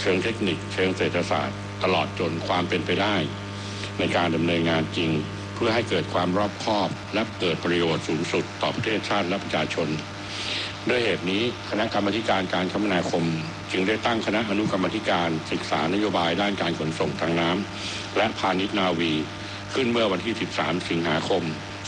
เชิงเทคนิคเชิงเศรษฐศาสตร์ตลอดจนความเป็นไปได้ในการดำเนินงานจริงเพื่อให้เกิดความรอบคอบและเกิดประโยชน์สูงสุดต่อประเทศชาติและประชาชนด้วยเหตุนี้คณะกรรมาการการคมนาคมจึงได้ตั้งคณะอนุกรรมาการศึกษานโยบายด้านการขนส่งทางน้ำและพาณิชย์นาวีขึ้นเมื่อวันที่ 13 สิงหาคม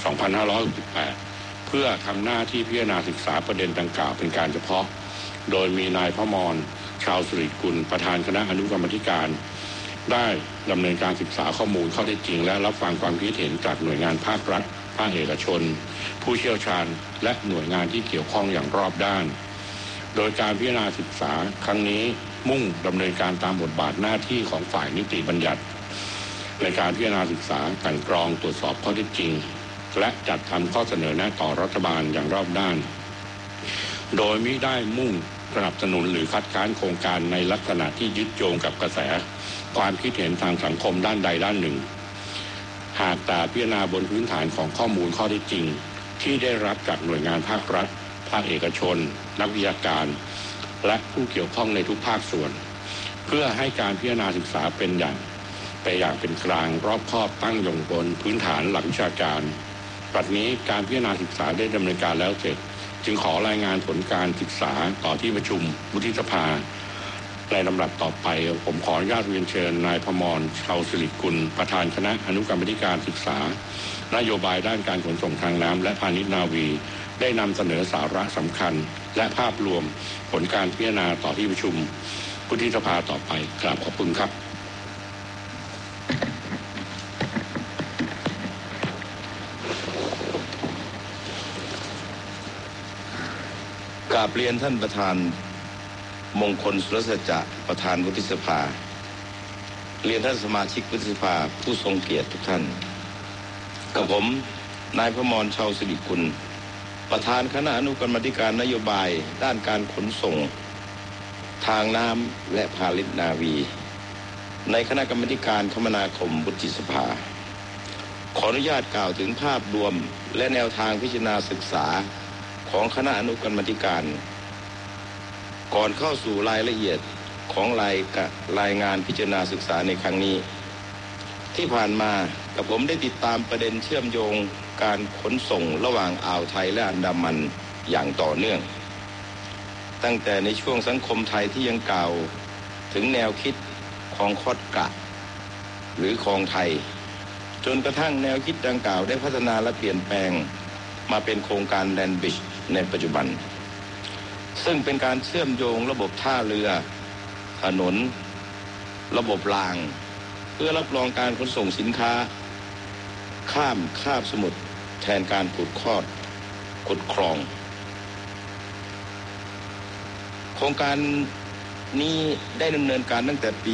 2568 เพื่อทำหน้าที่พิจารณาศึกษาประเด็นดังกล่าวเป็นการเฉพาะโดยมีนายพมร ชาวสุริกุลประธานคณะอนุกรรมาการได้ดำเนินการศึกษาข้อมูลข้อเท็จจริงและรับฟังความคิดเห็นจากหน่วยงานภาครัฐภาคเอกชนผู้เชี่ยวชาญและหน่วยงานที่เกี่ยวข้องอย่างรอบด้านโดยการพิจารณาศึกษาครั้งนี้มุ่งดำเนินการตามบทบาทหน้าที่ของฝ่ายนิติบัญญัติในการพิจารณาศึกษากลั่นกรองตรวจสอบข้อเท็จจริงและจัดทำข้อเสนอแนะต่อรัฐบาลอย่างรอบด้านโดยมิได้มุ่งสนับสนุนหรือคัดค้านโครงการในลักษณะที่ยึดโยงกับกระแสความคิดเห็นทางสังคมด้านใดด้านหนึ่งหากแต่พิจารณาบนพื้นฐานของข้อมูลข้อเท็จจริงที่ได้รับจากหน่วยงานภาครัฐภาคเอกชนนักวิชาการและผู้เกี่ยวข้องในทุกภาคส่วนเพื่อให้การพิจารณาศึกษาเป็นอย่างเป็นกลางรอบคอบตั้งอยู่บนพื้นฐานหลักวิชาการปัจจุบันนี้การพิจารณาศึกษาได้ดำเนินการแล้วเสร็จจึงขอรายงานผลการศึกษาต่อที่ประชุมวุฒิสภาในลำดับต่อไปผมขออนุญาตเรียนเชิญนายพมร ชาวสิริกุลประธานคณะอนุกรรมาการศึกษานโยบายด้านการขนส่งทางน้ำและพาณิชย์นาวีได้นำเสนอสาระสำคัญและภาพรวมผลการพิจารณาต่อที่ประชุมวุฒิสภาต่อไปกราบขอบคุณครับกราบเรียนท่านประธานมงคลสุรสัจจะประธานวุฒิสภาเรียนท่านสมาชิกวุฒิสภาผู้ทรงเกียรติทุกท่านกับผมนายพมร ชาวสิริกุลประธานคณะอนุกรรมาการนโยบายด้านการขนส่งทางน้ำและพาณิชย์นาวีในคณะกรรมาการคมนาคมวุฒิสภาขออนุญาตกล่าวถึงภาพรวมและแนวทางพิจารณาศึกษาของคณะอนุกรรมาการก่อนเข้าสู่รายละเอียดของรายงานพิจารณาศึกษาในครั้งนี้ที่ผ่านมากับผมได้ติดตามประเด็นเชื่อมโยงการขนส่งระหว่างอ่าวไทยและอันดามันอย่างต่อเนื่องตั้งแต่ในช่วงสังคมไทยที่ยังกล่าวถึงแนวคิดของคอดกะหรือคลองไทยจนกระทั่งแนวคิดดังกล่าวได้พัฒนาและเปลี่ยนแปลงมาเป็นโครงการแลนด์บริดจ์ในปัจจุบันซึ่งเป็นการเชื่อมโยงระบบท่าเรือถนนระบบรางเพื่อรับรองการขนส่งสินค้าข้ามคาบสมุทรแทนการขุดคลองโครงการนี้ได้ดำเนินการตั้งแต่ปี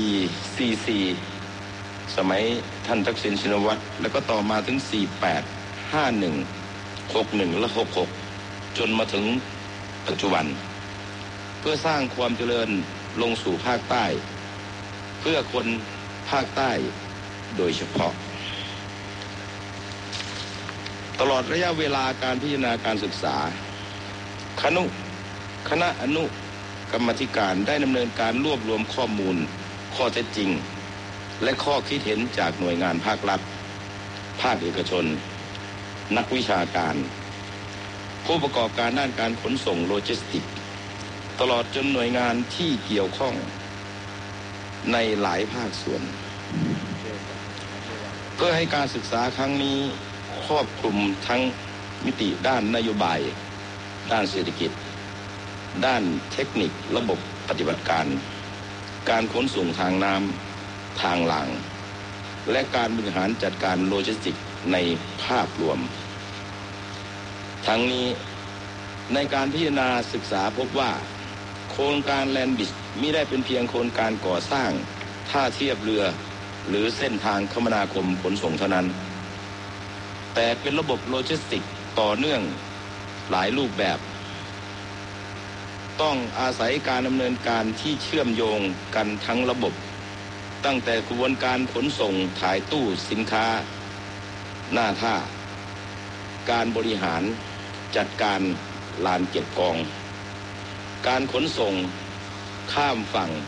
44 สมัยท่านทักษิณชินวัตรแล้วก็ต่อมาถึง 48 51 61 และ 66 จนมาถึงปัจจุบันเพื่อสร้างความเจริญลงสู่ภาคใต้เพื่อคนภาคใต้โดยเฉพาะตลอดระยะเวลาการพิจารณาการศึกษาคณะอนุกรรมาการได้ดำเนินการรวบรวมข้อมูลข้อเท็จจริงและข้อคิดเห็นจากหน่วยงานภาครัฐภาคเอกชนนักวิชาการผู้ประกอบการด้านการขนส่งโลจิสติกส์ตลอดจนหน่วยงานที่เกี่ยวข้องในหลายภาคส่วนเพื่อให้การศึกษาครั้งนี้ครอบคลุมทั้งมิติด้านนโยบายด้านเศรษฐกิจด้านเทคนิคระบบปฏิบัติการการขนส่งทางน้ำทางรางและการบริหารจัดการโลจิสติกส์ในภาพรวมทั้งนี้ในการพิจารณาศึกษาพบว่าโครงการแลนด์บริดจ์มิได้เป็นเพียงโครงการก่อสร้างท่าเทียบเรือหรือเส้นทางคมนาคมขนส่งเท่านั้นแต่เป็นระบบโลจิสติกส์ต่อเนื่องหลายรูปแบบต้องอาศัยการดำเนินการที่เชื่อมโยงกันทั้งระบบตั้งแต่กระบวนการขนส่งถ่ายตู้สินค้าหน้าท่าการบริหารจัดการลานเก็บกองการขนส่งข้ามฝั่ง